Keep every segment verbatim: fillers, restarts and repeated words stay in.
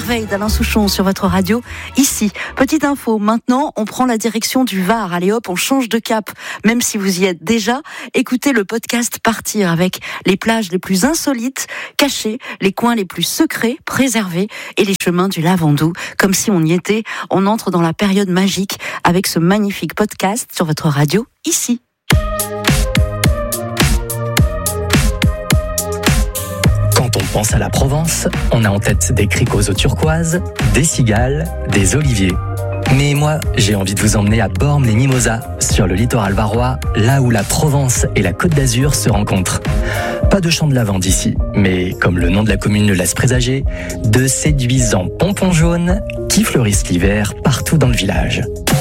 merveille d'Alain Souchon sur votre radio, ici. Petite info, maintenant, on prend la direction du Var. Allez hop, on change de cap. Même si vous y êtes déjà, écoutez le podcast Partir avec les plages les plus insolites, cachées, les coins les plus secrets, préservés et les chemins du Lavandou. Comme si on y était, on entre dans la période magique avec ce magnifique podcast sur votre radio, ici. Quand on pense à la Provence, on a en tête des cricots aux turquoises, des cigales, des oliviers. Mais moi, j'ai envie de vous emmener à Bormes-les-Mimosas, sur le littoral varois, là où la Provence et la Côte d'Azur se rencontrent. Pas de champs de lavande ici, mais comme le nom de la commune le laisse présager, de séduisants pompons jaunes qui fleurissent l'hiver partout dans le village.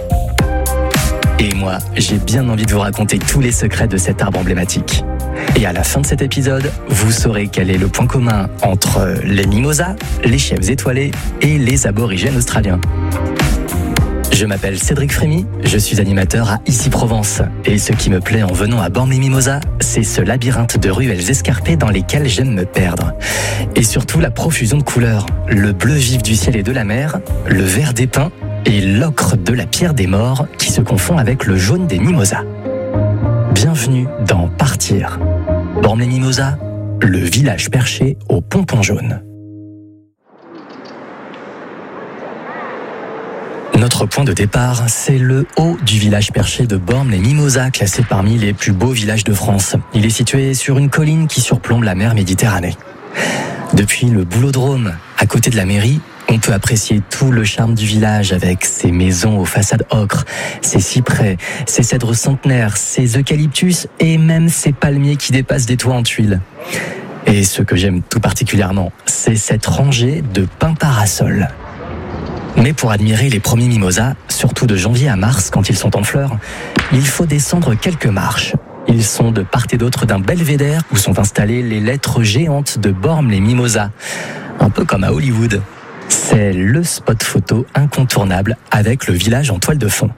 Et moi, j'ai bien envie de vous raconter tous les secrets de cet arbre emblématique. Et à la fin de cet épisode, vous saurez quel est le point commun entre les mimosas, les chefs étoilés et les aborigènes australiens. Je m'appelle Cédric Frémy, je suis animateur à Ici Provence. Et ce qui me plaît en venant à Bormes-les-Mimosas, c'est ce labyrinthe de ruelles escarpées dans lesquelles j'aime me perdre. Et surtout la profusion de couleurs, le bleu vif du ciel et de la mer, le vert des pins et l'ocre de la pierre des morts qui se confond avec le jaune des mimosas. Bienvenue dans Partir. Bormes-les-Mimosas, le village perché aux pompons jaunes. Notre point de départ, c'est le haut du village perché de Bormes-les-Mimosas, classé parmi les plus beaux villages de France. Il est situé sur une colline qui surplombe la mer Méditerranée. Depuis le Boulodrome, à côté de la mairie, on peut apprécier tout le charme du village avec ses maisons aux façades ocre, ses cyprès, ses cèdres centenaires, ses eucalyptus et même ses palmiers qui dépassent des toits en tuiles. Et ce que j'aime tout particulièrement, c'est cette rangée de pins parasols. Mais pour admirer les premiers mimosas, surtout de janvier à mars quand ils sont en fleurs, il faut descendre quelques marches. Ils sont de part et d'autre d'un belvédère où sont installées les lettres géantes de Bormes-les-Mimosas, un peu comme à Hollywood. C'est le spot photo incontournable avec le village en toile de fond.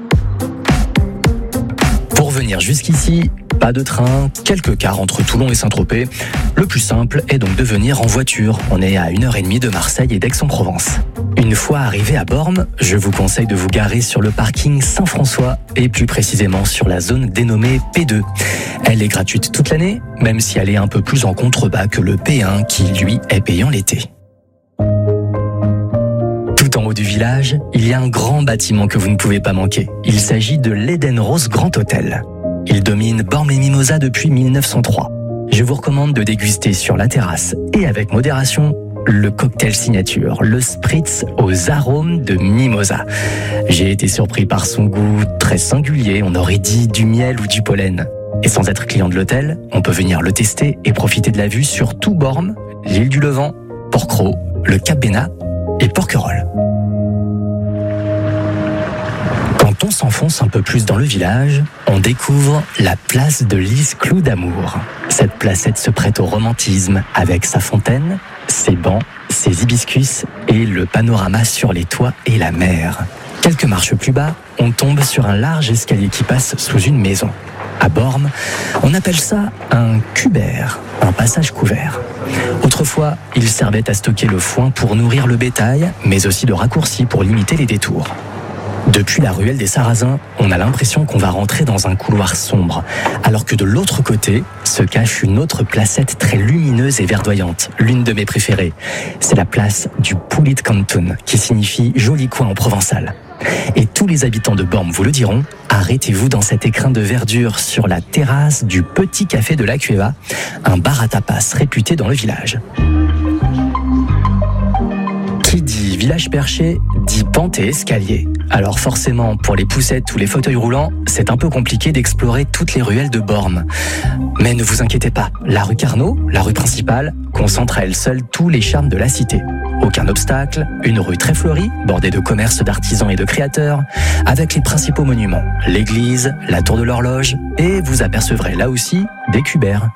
Pour venir jusqu'ici, pas de train, quelques cars entre Toulon et Saint-Tropez. Le plus simple est donc de venir en voiture. On est à une heure trente de Marseille et d'Aix-en-Provence. Une fois arrivé à Bormes, je vous conseille de vous garer sur le parking Saint-François et plus précisément sur la zone dénommée P deux. Elle est gratuite toute l'année, même si elle est un peu plus en contrebas que le P un qui, lui, est payant l'été. Tout en haut du village, il y a un grand bâtiment que vous ne pouvez pas manquer. Il s'agit de l'Eden Rose Grand Hôtel. Il domine Bormes-les-Mimosas depuis mille neuf cent trois. Je vous recommande de déguster sur la terrasse et avec modération le cocktail signature, le spritz aux arômes de mimosa. J'ai été surpris par son goût très singulier, on aurait dit du miel ou du pollen. Et sans être client de l'hôtel, on peut venir le tester et profiter de la vue sur tout Bormes, l'île du Levant, Porquerolles, le Cap Bénat et Porquerolles. Quand on s'enfonce un peu plus dans le village, on découvre la place de Lise Clou d'Amour. Cette placette se prête au romantisme avec sa fontaine, ses bancs, ses hibiscus et le panorama sur les toits et la mer. Quelques marches plus bas, on tombe sur un large escalier qui passe sous une maison. À Bormes, on appelle ça un cubère, un passage couvert. Autrefois, il servait à stocker le foin pour nourrir le bétail, mais aussi de raccourci pour limiter les détours. Depuis la ruelle des Sarrasins, on a l'impression qu'on va rentrer dans un couloir sombre, alors que de l'autre côté se cache une autre placette très lumineuse et verdoyante, l'une de mes préférées. C'est la place du Poulit Cantun, qui signifie joli coin en provençal. Et tous les habitants de Bormes vous le diront, arrêtez-vous dans cet écrin de verdure sur la terrasse du Petit Café de la Cueva, un bar à tapas réputé dans le village. Qui dit village perché, dit pente et escalier. Alors forcément, pour les poussettes ou les fauteuils roulants, c'est un peu compliqué d'explorer toutes les ruelles de Bormes. Mais ne vous inquiétez pas, la rue Carnot, la rue principale, concentre à elle seule tous les charmes de la cité. Aucun obstacle, une rue très fleurie, bordée de commerces d'artisans et de créateurs, avec les principaux monuments, l'église, la tour de l'horloge, et vous apercevrez là aussi des cubères.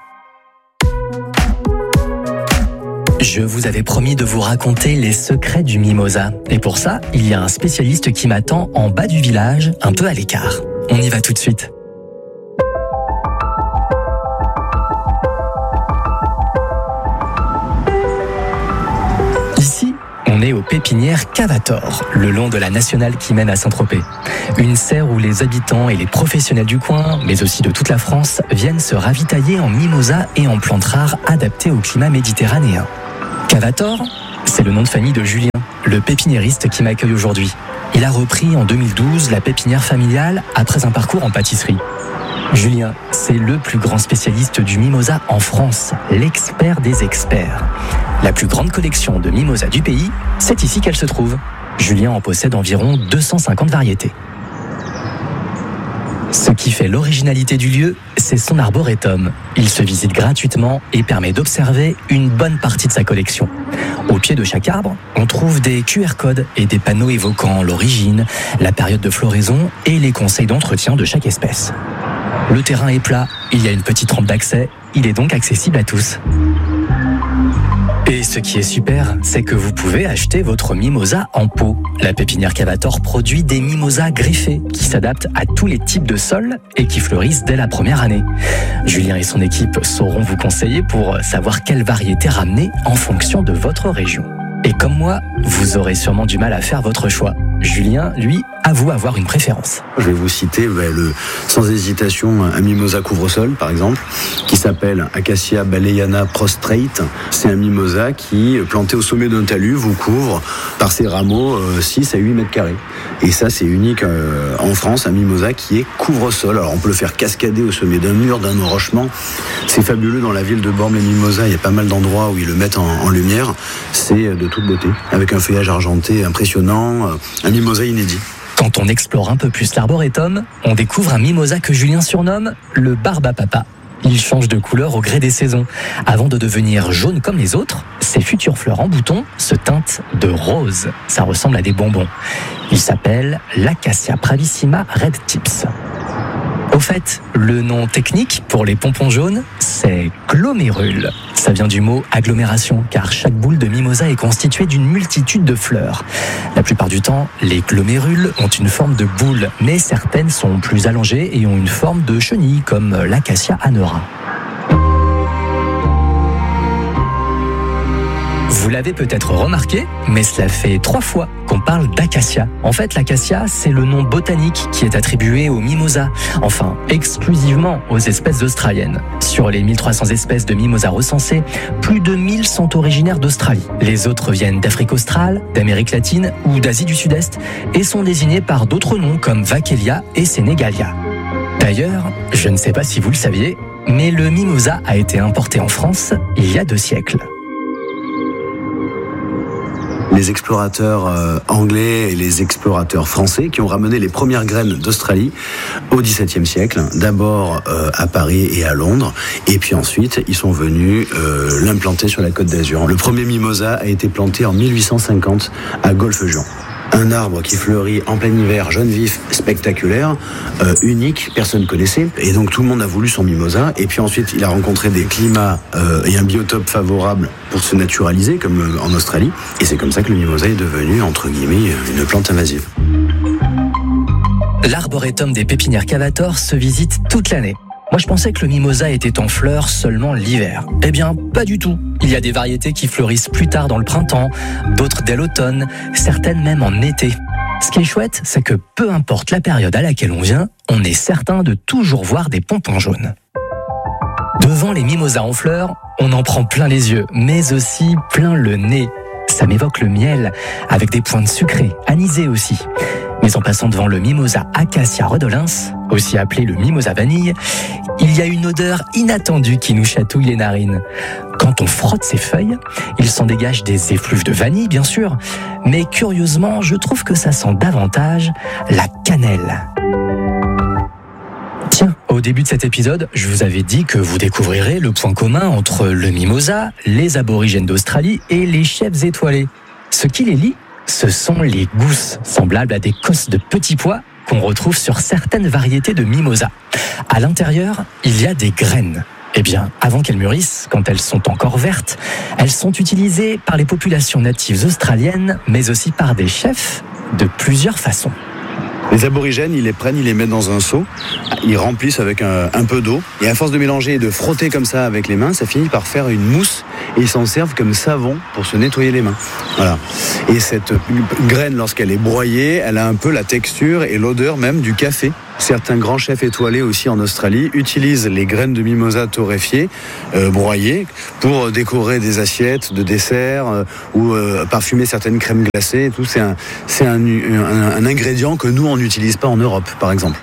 Je vous avais promis de vous raconter les secrets du mimosa. Et pour ça, il y a un spécialiste qui m'attend en bas du village, un peu à l'écart. On y va tout de suite. Ici, On est aux pépinières Cavator, le long de la nationale qui mène à Saint-Tropez. Une serre où les habitants et les professionnels du coin, mais aussi de toute la France, viennent se ravitailler en mimosa et en plantes rares adaptées au climat méditerranéen. Cavator, c'est le nom de famille de Julien, le pépiniériste qui m'accueille aujourd'hui. Il a repris en deux mille douze la pépinière familiale après un parcours en pâtisserie. Julien, c'est le plus grand spécialiste du mimosa en France, l'expert des experts. La plus grande collection de mimosa du pays, c'est ici qu'elle se trouve. Julien en possède environ deux cent cinquante variétés. Ce qui fait l'originalité du lieu, c'est son arboretum. Il se visite gratuitement et permet d'observer une bonne partie de sa collection. Au pied de chaque arbre, on trouve des Q R codes et des panneaux évoquant l'origine, la période de floraison et les conseils d'entretien de chaque espèce. Le terrain est plat, il y a une petite rampe d'accès, il est donc accessible à tous. Et ce qui est super, c'est que vous pouvez acheter votre mimosa en pot. La pépinière Cavator produit des mimosas griffés qui s'adaptent à tous les types de sols et qui fleurissent dès la première année. Julien et son équipe sauront vous conseiller pour savoir quelle variété ramener en fonction de votre région. Et comme moi, vous aurez sûrement du mal à faire votre choix. Julien, lui, avoue avoir une préférence. Je vais vous citer bah, le, sans hésitation un mimosa couvre-sol par exemple, qui s'appelle Acacia baleiana prostrate. C'est un mimosa qui, planté au sommet d'un talus, vous couvre par ses rameaux euh, six à huit mètres carrés. Et ça, c'est unique euh, en France, un mimosa qui est couvre-sol. Alors on peut le faire cascader au sommet d'un mur, d'un enrochement. C'est fabuleux dans la ville de Bormes-les-Mimosas. Il y a pas mal d'endroits où ils le mettent en, en lumière. C'est de toute beauté, avec un feuillage argenté impressionnant, un mimosa inédit. Quand on explore un peu plus l'arboretum, on découvre un mimosa que Julien surnomme le barbe à papa. Il change de couleur au gré des saisons. Avant de devenir jaune comme les autres, ses futures fleurs en bouton se teintent de rose. Ça ressemble à des bonbons. Il s'appelle l'Acacia bravissima red tips. Au fait, le nom technique pour les pompons jaunes, c'est glomérule. Ça vient du mot agglomération, car chaque boule de mimosa est constituée d'une multitude de fleurs. La plupart du temps, les glomérules ont une forme de boule, mais certaines sont plus allongées et ont une forme de chenille, comme l'Acacia anera. Vous l'avez peut-être remarqué, mais cela fait trois fois qu'on parle d'acacia. En fait, l'acacia, c'est le nom botanique qui est attribué aux mimosas, enfin, exclusivement aux espèces australiennes. Sur les mille trois cents espèces de mimosas recensées, plus de mille sont originaires d'Australie. Les autres viennent d'Afrique australe, d'Amérique latine ou d'Asie du Sud-Est et sont désignés par d'autres noms comme Vachellia et Senegalia. D'ailleurs, je ne sais pas si vous le saviez, mais le mimosa a été importé en France il y a deux siècles. Les explorateurs euh, anglais et les explorateurs français qui ont ramené les premières graines d'Australie au dix-septième siècle, d'abord euh, à Paris et à Londres, et puis ensuite ils sont venus euh, l'implanter sur la Côte d'Azur. Le premier mimosa a été planté en mille huit cent cinquante à Golfe-Juan. Un arbre qui fleurit en plein hiver, jaune vif, spectaculaire, euh, unique, personne ne connaissait. Et donc tout le monde a voulu son mimosa. Et puis ensuite, il a rencontré des climats euh, et un biotope favorable pour se naturaliser, comme en Australie. Et c'est comme ça que le mimosa est devenu, entre guillemets, une plante invasive. L'arboretum des pépinières Cavator se visite toute l'année. Moi, je pensais que le mimosa était en fleurs seulement l'hiver. Eh bien, pas du tout. Il y a des variétés qui fleurissent plus tard dans le printemps, d'autres dès l'automne, certaines même en été. Ce qui est chouette, c'est que peu importe la période à laquelle on vient, on est certain de toujours voir des pompons jaunes. Devant les mimosas en fleurs, on en prend plein les yeux, mais aussi plein le nez. Ça m'évoque le miel, avec des pointes sucrées, anisées aussi. Mais en passant devant le mimosa Acacia rhodolens, aussi appelé le mimosa vanille, il y a une odeur inattendue qui nous chatouille les narines. Quand on frotte ses feuilles, il s'en dégage des effluves de vanille, bien sûr, mais curieusement, je trouve que ça sent davantage la cannelle. Tiens, au début de cet épisode, je vous avais dit que vous découvrirez le point commun entre le mimosa, les aborigènes d'Australie et les chefs étoilés. Ce qui les lie, ce sont les gousses, semblables à des cosses de petits pois qu'on retrouve sur certaines variétés de mimosa. À l'intérieur, il y a des graines. Eh bien, avant qu'elles mûrissent, quand elles sont encore vertes, elles sont utilisées par les populations natives australiennes, mais aussi par des chefs de plusieurs façons. Les aborigènes, ils les prennent, ils les mettent dans un seau, ils remplissent avec un, un peu d'eau, et à force de mélanger et de frotter comme ça avec les mains, ça finit par faire une mousse. et ils s'en servent comme savon pour se nettoyer les mains. Voilà. Et cette graine, lorsqu'elle est broyée, elle a un peu la texture et l'odeur même du café. Certains grands chefs étoilés aussi en Australie utilisent les graines de mimosa torréfiées, euh, broyées, pour décorer des assiettes de dessert euh, ou euh, parfumer certaines crèmes glacées. Et tout. C'est, un, c'est un, un, un ingrédient que nous, on n'utilise pas en Europe, par exemple.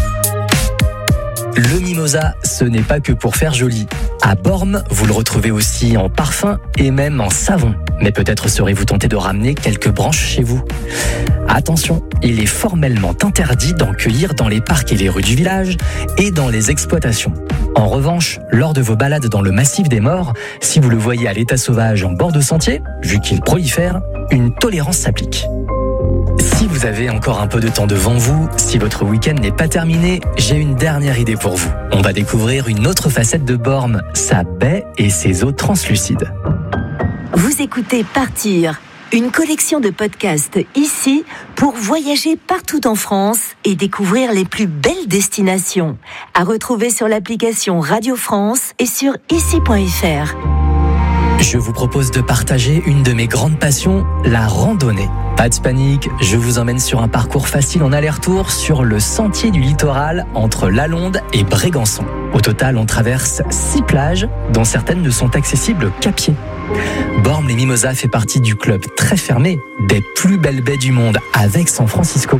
Le mimosa, ce n'est pas que pour faire joli. À Bormes, vous le retrouvez aussi en parfum et même en savon. Mais peut-être serez-vous tenté de ramener quelques branches chez vous. Attention, il est formellement interdit d'en cueillir dans les parcs et les rues du village et dans les exploitations. En revanche, lors de vos balades dans le massif des Morts, si vous le voyez à l'état sauvage en bord de sentier, vu qu'il prolifère, une tolérance s'applique. Si vous avez encore un peu de temps devant vous, si votre week-end n'est pas terminé, j'ai une dernière idée pour vous. On va découvrir une autre facette de Bormes, sa baie et ses eaux translucides. Vous écoutez Partir, une collection de podcasts ici pour voyager partout en France et découvrir les plus belles destinations. À retrouver sur l'application Radio France et sur ici point f r. Je vous propose de partager une de mes grandes passions, la randonnée. Pas de panique, je vous emmène sur un parcours facile en aller-retour sur le sentier du littoral entre Lalonde et Brégançon. Au total, on traverse six plages, dont certaines ne sont accessibles qu'à pied. Bormes-les-Mimosas fait partie du club très fermé des plus belles baies du monde avec San Francisco.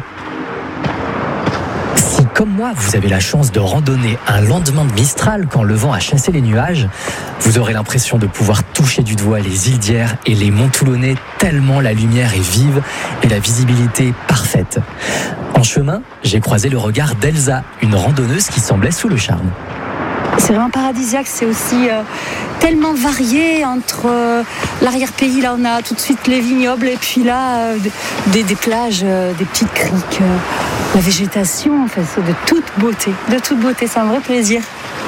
Si, comme moi, vous avez la chance de randonner un lendemain de Mistral quand le vent a chassé les nuages, vous aurez l'impression de pouvoir toucher du doigt les îles d'Hyères et les monts Toulonnais tellement la lumière est vive et la visibilité parfaite. En chemin, j'ai croisé le regard d'Elsa, une randonneuse qui semblait sous le charme. C'est vraiment paradisiaque, c'est aussi euh, tellement varié entre euh, l'arrière-pays, là on a tout de suite les vignobles et puis là euh, des, des plages, euh, des petites criques, euh, la végétation, en fait, c'est de toute beauté, de toute beauté, c'est un vrai plaisir.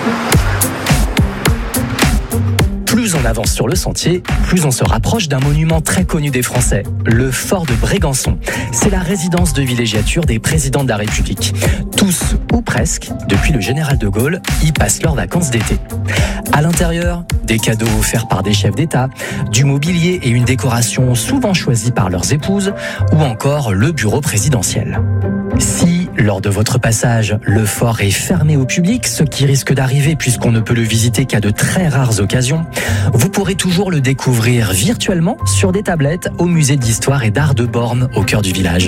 Plus on avance sur le sentier, plus on se rapproche d'un monument très connu des Français, le fort de Brégançon. C'est la résidence de villégiature des présidents de la République. Tous, ou presque, depuis le général de Gaulle, y passent leurs vacances d'été. À l'intérieur, des cadeaux offerts par des chefs d'État, du mobilier et une décoration souvent choisie par leurs épouses, ou encore le bureau présidentiel. Si, lors de votre passage, le fort est fermé au public, ce qui risque d'arriver puisqu'on ne peut le visiter qu'à de très rares occasions, vous pourrez toujours le découvrir virtuellement sur des tablettes au musée d'histoire et d'art de Bormes, au cœur du village.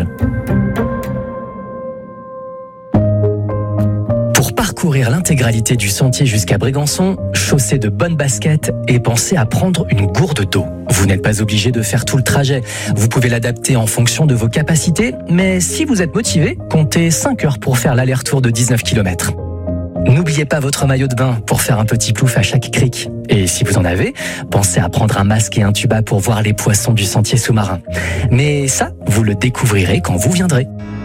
Pour parcourir l'intégralité du sentier jusqu'à Brégançon, chaussez de bonnes baskets et pensez à prendre une gourde d'eau. Vous n'êtes pas obligé de faire tout le trajet. Vous pouvez l'adapter en fonction de vos capacités, mais si vous êtes motivé, comptez cinq heures pour faire l'aller-retour de dix-neuf kilomètres. N'oubliez pas votre maillot de bain pour faire un petit plouf à chaque crique. Et si vous en avez, pensez à prendre un masque et un tuba pour voir les poissons du sentier sous-marin. Mais ça, vous le découvrirez quand vous viendrez.